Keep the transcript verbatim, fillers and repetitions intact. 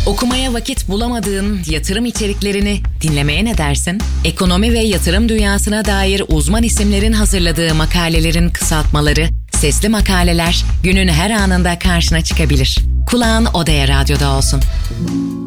Okumaya vakit bulamadığın yatırım içeriklerini dinlemeye ne dersin? Ekonomi ve yatırım dünyasına dair uzman isimlerin hazırladığı makalelerin kısaltmaları, sesli makaleler günün her anında karşına çıkabilir. Kulağın Odea Radyo'da olsun.